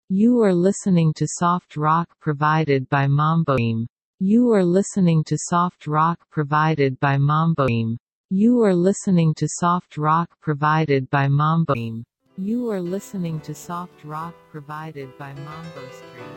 You are listening to soft rock provided by Mamboim. You are listening to soft rock provided by Mamboim. You are listening to soft rock provided by Mamboim. You are listening to soft rock provided by Mambo Street.